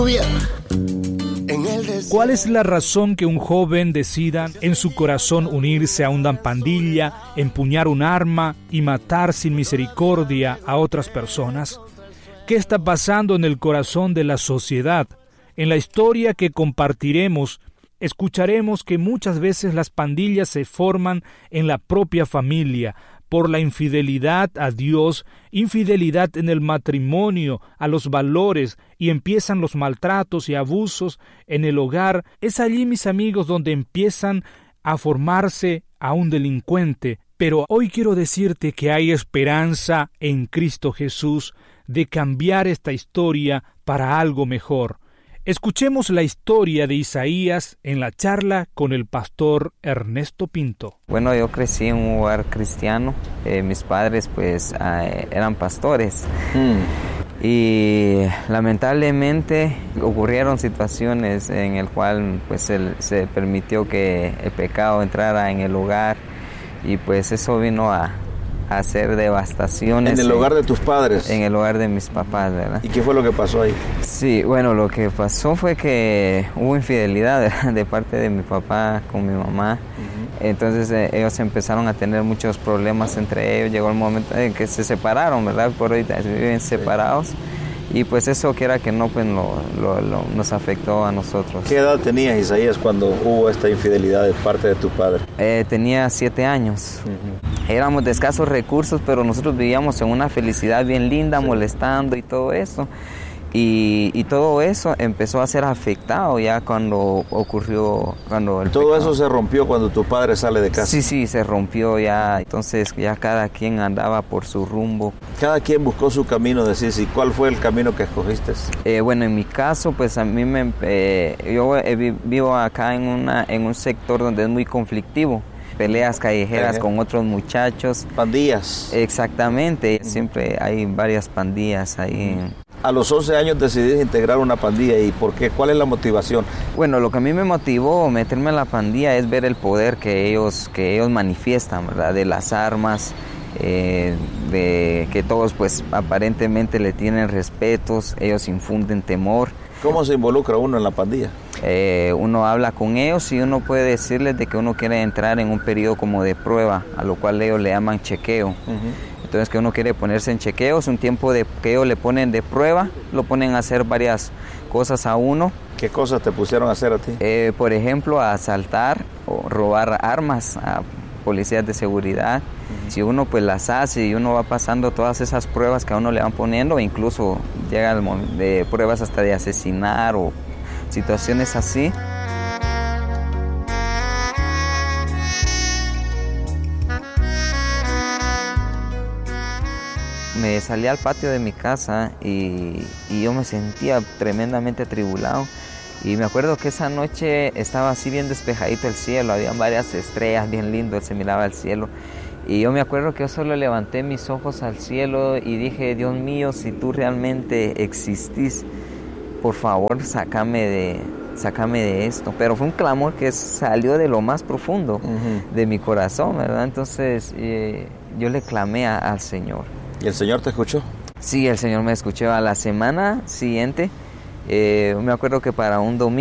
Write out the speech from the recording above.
¿Cuál es la razón que un joven decida en su corazón unirse a una pandilla, empuñar un arma y matar sin misericordia a otras personas? ¿Qué está pasando en el corazón de la sociedad? En la historia que compartiremos, escucharemos que muchas veces las pandillas se forman en la propia familia, por la infidelidad a Dios, infidelidad en el matrimonio, a los valores, y empiezan los maltratos y abusos en el hogar. Es allí, mis amigos, donde empiezan a formarse a un delincuente. Pero hoy quiero decirte que hay esperanza en Cristo Jesús de cambiar esta historia para algo mejor. Escuchemos la historia de Isaías en la charla con el pastor Ernesto Pinto. Bueno, yo crecí en un hogar cristiano. Mis padres pues eran pastores. Y lamentablemente ocurrieron situaciones en el cual pues se permitió que el pecado entrara en el hogar y pues eso vino a hacer devastaciones. ¿En el hogar de tus padres? En el hogar de mis papás, ¿verdad? ¿Y qué fue lo que pasó ahí? Sí, bueno, lo que pasó fue que hubo infidelidad, ¿verdad?, de parte de mi papá con mi mamá. Entonces ellos empezaron a tener muchos problemas entre ellos. Llegó el momento en que se separaron, ¿verdad? Por hoy viven separados. Y pues eso, quiera que no, pues nos afectó a nosotros. ¿Qué edad tenías, Isaías, cuando hubo esta infidelidad de parte de tu padre? Tenía 7 años. Éramos de escasos recursos, pero nosotros vivíamos en una felicidad bien linda, molestando y todo eso. Y todo eso empezó a ser afectado ya cuando ocurrió, cuando el todo pecado. Eso se rompió cuando tu padre sale de casa. Sí, se rompió ya. Entonces ya cada quien andaba por su rumbo. Cada quien buscó su camino, decís. ¿Y cuál fue el camino que escogiste? Bueno, en mi caso, pues a mí yo vivo acá en un sector donde es muy conflictivo. Peleas callejeras con otros muchachos. Pandillas. Exactamente. Siempre hay varias pandillas ahí. A los 11 años decidiste integrar una pandilla. ¿Y por qué? ¿Cuál es la motivación? Bueno, lo que a mí me motivó a meterme en la pandilla es ver el poder que ellos manifiestan, ¿verdad? De las armas, de que todos pues aparentemente le tienen respetos, ellos infunden temor. ¿Cómo se involucra uno en la pandilla? Uno habla con ellos y uno puede decirles de que uno quiere entrar en un periodo como de prueba, a lo cual ellos le llaman chequeo. Entonces que uno quiere ponerse en chequeos, un tiempo que ellos le ponen de prueba, lo ponen a hacer varias cosas a uno. ¿Qué cosas te pusieron a hacer a ti? Por ejemplo, a asaltar o robar armas a policías de seguridad. Si uno pues las hace y uno va pasando todas esas pruebas que a uno le van poniendo, incluso llega el momento de pruebas hasta de asesinar o situaciones así. Me salí al patio de mi casa y yo me sentía tremendamente atribulado. Y me acuerdo que esa noche estaba así bien despejadito el cielo, había varias estrellas, bien lindo, se miraba el cielo. Y yo me acuerdo que yo solo levanté mis ojos al cielo y dije, Dios mío, si tú realmente existís, por favor, sácame de esto. Pero fue un clamor que salió de lo más profundo de mi corazón, ¿verdad? Entonces yo le clamé al Señor. ¿Y el Señor te escuchó? Sí, el Señor me escuchó. A la semana siguiente, me acuerdo que para un domingo,